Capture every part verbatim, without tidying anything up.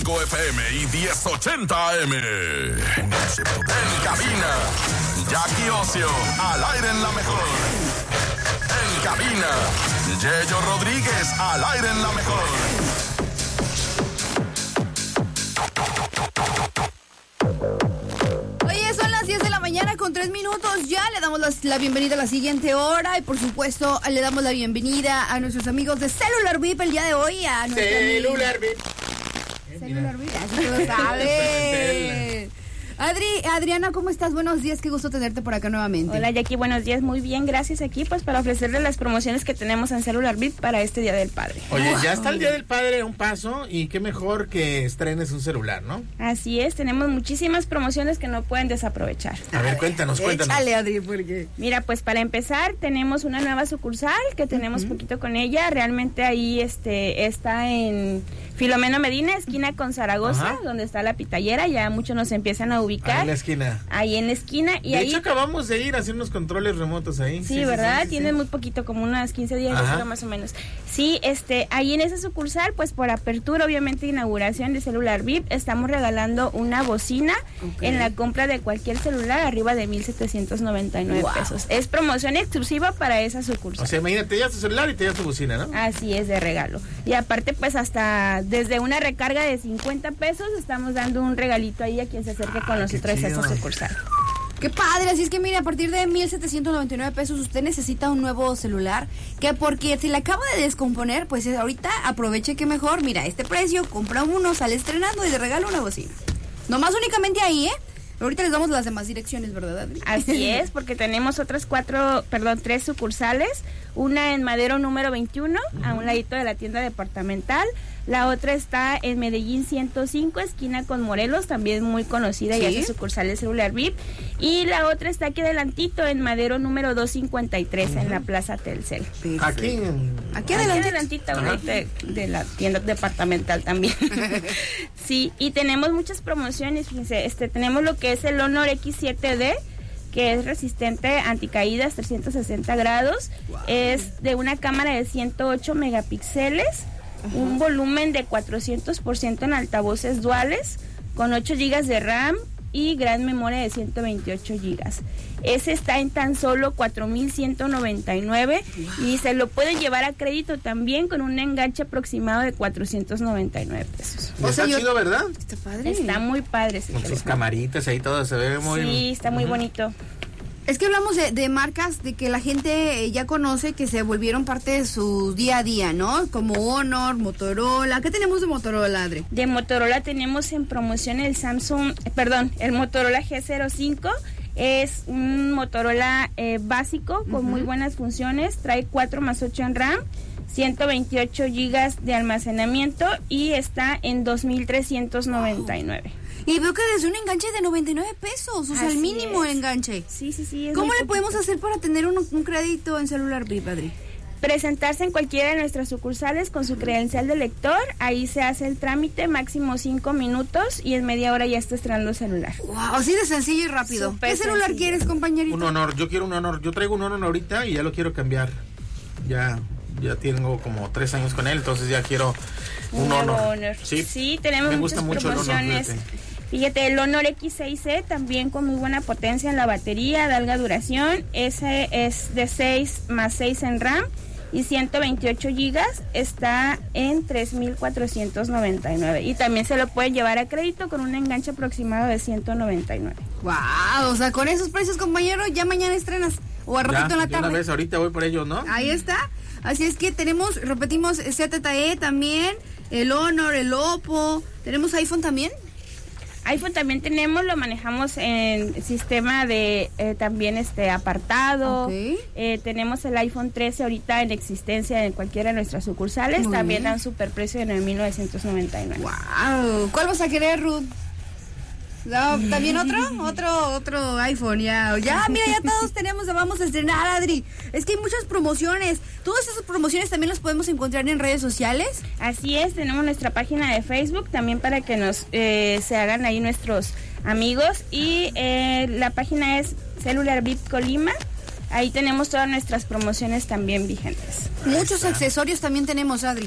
cinco F M y diez ochenta A M. En cabina, Jackie Ocio, al aire en la mejor. En cabina, Yeyo Rodríguez, al aire en la mejor. Oye, son las diez de la mañana con tres minutos. Ya le damos la, la bienvenida a la siguiente hora. Y por supuesto, le damos la bienvenida a nuestros amigos de Cellular V I P el día de hoy. A Cellular V I P. Cellular V I P, así que lo sabes. Adri, Adriana, ¿cómo estás? Buenos días, qué gusto tenerte por acá nuevamente. Hola Jackie, buenos días, muy bien, gracias aquí pues para ofrecerles las promociones que tenemos en Cellular V I P para este Día del Padre. Oye, ya está el Día del Padre a un paso y qué mejor que estrenes un celular, ¿no? Así es, tenemos muchísimas promociones que no pueden desaprovechar. A ver, cuéntanos, cuéntanos. Échale, Adri, ¿por qué? Mira, pues para empezar tenemos una nueva sucursal que tenemos uh-huh. poquito con ella, realmente ahí este está en Filomeno Medina, esquina con Zaragoza, ajá. donde está la pitallera, ya muchos nos empiezan a ubicar. Ahí en la esquina. Ahí en la esquina. Y de ahí, hecho, acabamos de ir a hacer unos controles remotos ahí. Sí, sí ¿verdad? Sí, sí, Tienen sí. muy poquito, como unas quince días, más o menos. Sí, este, ahí en esa sucursal, pues por apertura, obviamente, inauguración de Cellular V I P, estamos regalando una bocina okay. en la compra de cualquier celular arriba de mil setecientos noventa y nueve wow. pesos. Es promoción exclusiva para esa sucursal. O sea, imagínate, te llevas tu celular y te llevas tu bocina, ¿no? Así es, de regalo. Y aparte, pues hasta desde una recarga de cincuenta pesos, estamos dando un regalito ahí a quien se acerque con nosotros a esa sucursal. ¡Qué padre! Así es que mire, a partir de mil setecientos noventa y nueve pesos usted necesita un nuevo celular, que porque si le acabo de descomponer, pues ahorita aproveche que mejor, mira, este precio, compra uno, sale estrenando y le regala una bocina. Nomás únicamente ahí, ¿eh? Ahorita les damos las demás direcciones, ¿verdad, Adri? Así es, porque tenemos otras cuatro, perdón, tres sucursales. Una en Madero número veintiuno, uh-huh. a un ladito de la tienda departamental. La otra está en Medellín ciento cinco, esquina con Morelos, también muy conocida, ¿sí? Y hace sucursal de Cellular V I P. Y la otra está aquí adelantito, en Madero número doscientos cincuenta y tres, uh-huh. en la Plaza Telcel. Perfecto. Aquí en... Aquí adelantito. Aquí adelantito, de, de la tienda departamental también. Sí, y tenemos muchas promociones, fíjense, este, tenemos lo que es el Honor X siete D, que es resistente a anticaídas trescientos sesenta grados, wow. es de una cámara de ciento ocho megapíxeles, uh-huh. un volumen de cuatrocientos por ciento en altavoces duales, con ocho gigas de RAM y gran memoria de ciento veintiocho gigas. Ese está en tan solo cuatro mil ciento noventa y nueve wow. y se lo pueden llevar a crédito también con un enganche aproximado de cuatrocientos noventa y nueve pesos. O sea, está chido, ¿verdad? Está padre. Está muy padre. Con sus camaritas ahí todo se ve muy... Sí, está muy uh-huh. bonito. Es que hablamos de, de marcas de que la gente ya conoce, que se volvieron parte de su día a día, ¿no? Como Honor, Motorola. ¿Qué tenemos de Motorola, Adri? De Motorola tenemos en promoción el Samsung, perdón, el Motorola G cero cinco. Es un Motorola eh, básico con uh-huh. muy buenas funciones. Trae cuatro más ocho en RAM, ciento veintiocho gigas de almacenamiento y está en dos mil trescientos noventa y nueve. Y veo que desde un enganche de noventa y nueve pesos, o sea, el mínimo es. enganche. Sí, sí, sí. ¿Cómo le podemos hacer para tener un, un crédito en Cellular V I P, Adri? Presentarse en cualquiera de nuestras sucursales con su credencial de lector, ahí se hace el trámite, máximo cinco minutos y en media hora ya está estrenando el celular. Wow, así de sencillo y rápido. Super ¿Qué celular sencillo. quieres, compañerito? Un Honor, yo quiero un Honor, yo traigo un Honor ahorita y ya lo quiero cambiar. Ya, ya tengo como tres años con él, entonces ya quiero un, un Honor. Honor. Sí, sí, tenemos Me gusta muchas mucho promociones. El Honor, Fíjate, el Honor X seis C también con muy buena potencia en la batería, de larga duración. Ese es de seis más seis en RAM y ciento veintiocho gigas, está en tres mil cuatrocientos noventa y nueve. Y también se lo pueden llevar a crédito con un enganche aproximado de ciento noventa y nueve. Wow, o sea, con esos precios, compañero, ya mañana estrenas o a ratito ya, en la tarde. Una vez, ahorita voy por ellos, ¿no? Ahí está. Así es que tenemos, repetimos, Z T E también, el Honor, el Oppo. ¿Tenemos iPhone también? iPhone también tenemos, lo manejamos en sistema de eh, también este apartado. Okay. Eh, tenemos el iPhone trece ahorita en existencia en cualquiera de nuestras sucursales. Muy también bien. Dan superprecio en el mil novecientos noventa y nueve. Wow. ¿Cuál vas a querer, Ruth? No, ¿también otro? Otro, otro iPhone, ya. Ya, mira, ya todos tenemos, vamos a estrenar, Adri. Es que hay muchas promociones. Todas esas promociones también las podemos encontrar en redes sociales. Así es, tenemos nuestra página de Facebook también para que nos eh, se hagan ahí nuestros amigos. Y eh, la página es Cellular V I P Colima. Ahí tenemos todas nuestras promociones también vigentes. Muchos accesorios también tenemos, Adri.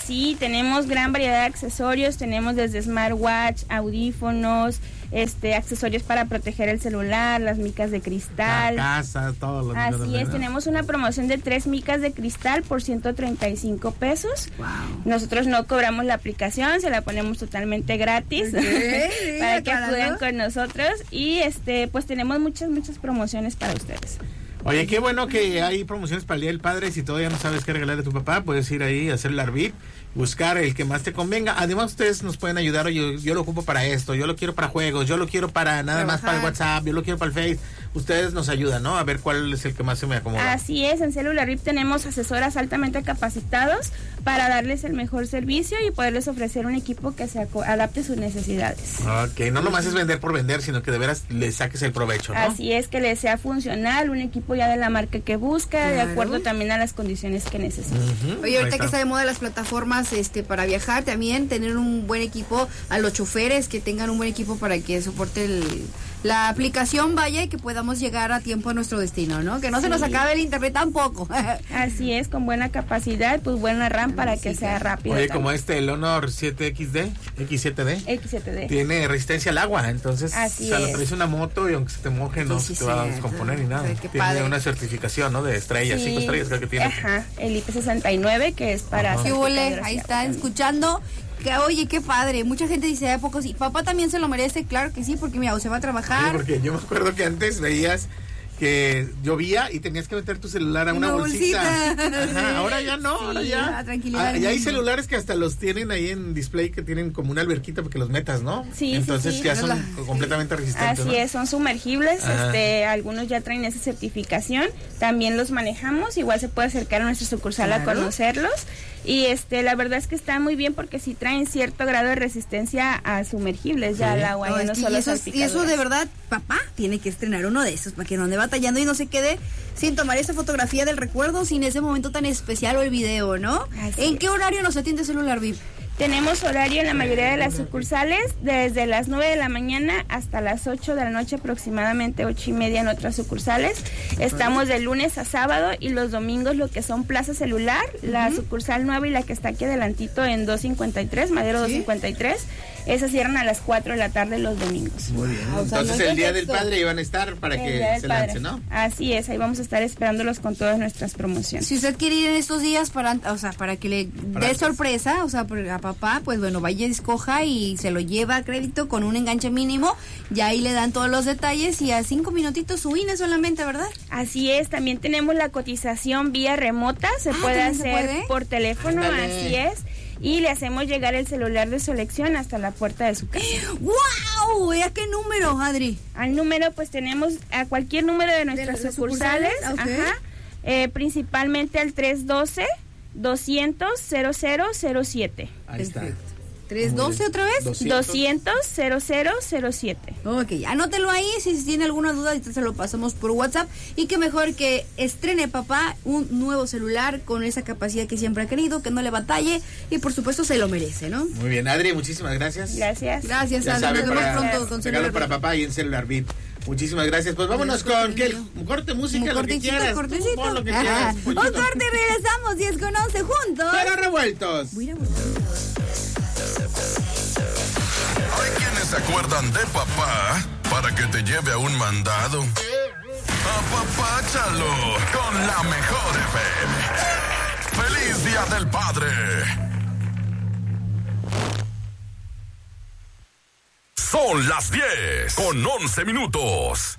Sí, tenemos gran variedad de accesorios, tenemos desde smartwatch, audífonos, este, accesorios para proteger el celular, las micas de cristal. La casa, todo lo Así es, tenemos una promoción de tres micas de cristal por ciento treinta y cinco pesos. Wow. Nosotros no cobramos la aplicación, se la ponemos totalmente gratis Okay, para que aclarando. acudan con nosotros y este, pues tenemos muchas, muchas promociones para ustedes. Oye, qué bueno que hay promociones para el Día del Padre. Si todavía no sabes qué regalarle a tu papá, puedes ir ahí a hacer el arbit, buscar el que más te convenga. Además, ustedes nos pueden ayudar. Oye, yo lo ocupo para esto, yo lo quiero para juegos, yo lo quiero para nada Trabajar. más para el WhatsApp, yo lo quiero para el Face. Ustedes nos ayudan, ¿no? A ver cuál es el que más se me acomoda. Así es, en Cellular R I P tenemos asesoras altamente capacitados para darles el mejor servicio y poderles ofrecer un equipo que se aco- adapte a sus necesidades. Ok, no nomás es vender por vender, sino que de veras le saques el provecho, ¿no? Así es, que les sea funcional, un equipo ya de la marca que busca, de Claro. acuerdo también a las condiciones que necesita. Ujú, Oye, ahí ahorita que está de moda las plataformas este para viajar, también tener un buen equipo a los choferes, que tengan un buen equipo para que soporte el, la aplicación, vaya, y que podamos llegar a tiempo a nuestro destino, ¿no? Que no se nos Sí. acabe el internet tampoco. Así es, con buena capacidad, pues buena RAM para que Sí, sea claro. rápido. Oye, también. como este, el Honor siete X D, X siete D, X siete D. tiene resistencia al agua, entonces, Así o sea, lo es. traes una moto y aunque se te moje, no Sí, se sí, te va a cierto. descomponer ni nada. Ay, qué Tiene padre. una certificación, ¿no? De estrellas, Sí. cinco estrellas creo que tiene. Ajá, el I P sesenta y nueve, que es para... Ajá. ¿Qué certificar huele? gracia Ahí está también. escuchando. Que, oye, qué padre. Mucha gente dice, ¿a poco sí? Papá también se lo merece, claro que sí, porque mira, o se va a Sí, trabajar. porque yo me acuerdo que antes veías que llovía y tenías que meter tu celular a una, Una bolsita. bolsita. Ajá, ahora ya no, Sí, ahora ya. la tranquilidad Ah, del ya hay mundo. celulares que hasta los tienen ahí en display, que tienen como una alberquita para que los metas, ¿no? Sí, sí, Entonces sí. ya son La- completamente resistentes. Así ¿no? es, son sumergibles, Ajá. este, algunos ya traen esa certificación, también los manejamos, igual se puede acercar a nuestra sucursal a Claro. conocerlos y este, la verdad es que están muy bien porque sí traen cierto grado de resistencia a sumergibles ya Sí. al agua, No, ya es no que- solo y, eso, es- y eso de verdad, papá tiene que estrenar uno de esos para que no ande batallando y no se quede sin tomar esa fotografía del recuerdo, sin ese momento tan especial o el video, ¿no? Así ¿En es. qué horario nos atiende Celular V I P? Tenemos horario en la mayoría de las sucursales desde las nueve de la mañana hasta las ocho de la noche, aproximadamente ocho y media en otras sucursales. Estamos de lunes a sábado y los domingos lo que son Plaza Celular, la sucursal nueva y la que está aquí adelantito en doscientos cincuenta y tres, Madero Sí. doscientos cincuenta y tres. Esas cierran a las cuatro de la tarde los domingos. Muy bien. Ah, o sea, Entonces no es el Día del pretexto. Padre iban a estar para El que Día del se Padre. lance, ¿no? Así es, ahí vamos a estar esperándolos con todas nuestras promociones. Si usted quiere ir en estos días para, o sea, para que le Para dé antes. sorpresa, o sea, por- a papá, pues bueno, vaya, escoja y se lo lleva a crédito con un enganche mínimo, ya ahí le dan todos los detalles y a cinco minutitos su I N E solamente, ¿verdad? Así es, también tenemos la cotización vía remota, se Ah, puede ¿también se hacer puede? por teléfono, Ándale. así es, y le hacemos llegar el celular de su elección hasta la puerta de su casa. ¡Wow! ¿A qué número, Adri? Al número, pues tenemos a cualquier número de nuestras las sucursales, sucursales, ok. ajá, eh, principalmente al tres uno dos, doscientos, cero cero cero siete. Ahí está. Perfecto. ¿tres doce otra vez? doscientos. doscientos, cero cero cero siete. Ok, anótelo ahí, si tiene alguna duda, ahorita se lo pasamos por WhatsApp. Y que mejor que estrene papá un nuevo celular con esa capacidad que siempre ha querido, que no le batalle y por supuesto se lo merece, ¿no? Muy bien, Adri, muchísimas gracias. Gracias. Gracias, Ya Adri, sabe, nos vemos para, pronto con regalo Celular para V I P. papá y en Celular V I P. Muchísimas gracias. Pues vámonos Gracias, con ¿qué? niño. Un corte música, Un lo que cortecito, quieras. cortecito. Tú pon lo que Ajá. quieras. Un pollito. corte y regresamos diez con once juntos. Pero revueltos. Voy a ir a buscar. Hay quienes se acuerdan de papá para que te lleve a un mandado. Apapáchalo con la mejor F M. ¡Feliz Día del Padre! Son las diez con once minutos.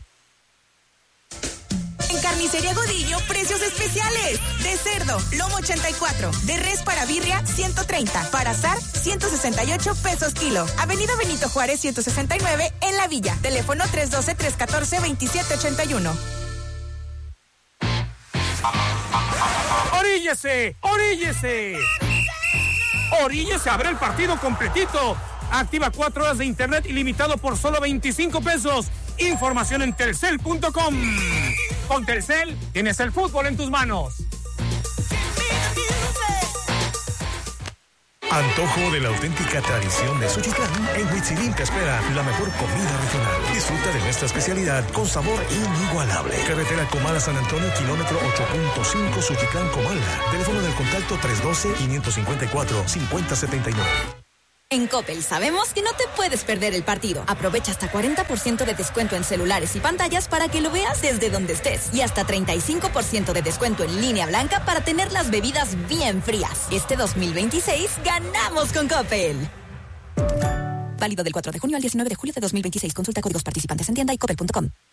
En Carnicería Godiño, precios especiales. De cerdo, lomo ochenta y cuatro. De res para birria, ciento treinta. Para asar, ciento sesenta y ocho pesos kilo. Avenida Benito Juárez, ciento sesenta y nueve, en La Villa. Teléfono tres uno dos, tres uno cuatro, dos siete ocho uno. ¡Oríllese! ¡Oríllese! ¡Oríllese a ver el partido completito! Activa cuatro horas de internet ilimitado por solo veinticinco pesos. Información en telcel punto com. Con Telcel tienes el fútbol en tus manos. Antojo de la auténtica tradición de Suchitlán. En Huitzilín te espera la mejor comida regional. Disfruta de nuestra especialidad con sabor inigualable. Carretera Comala San Antonio, kilómetro ocho punto cinco, Suchitlán, Comala. Teléfono del contacto tres uno dos, cinco cinco cuatro, cinco cero siete nueve. En Coppel sabemos que no te puedes perder el partido. Aprovecha hasta cuarenta por ciento de descuento en celulares y pantallas para que lo veas desde donde estés. Y hasta treinta y cinco por ciento de descuento en línea blanca para tener las bebidas bien frías. Este dos mil veintiséis ganamos con Coppel. Válido del cuatro de junio al diecinueve de julio de dos mil veintiséis. Consulta códigos participantes en tienda y coppel punto com.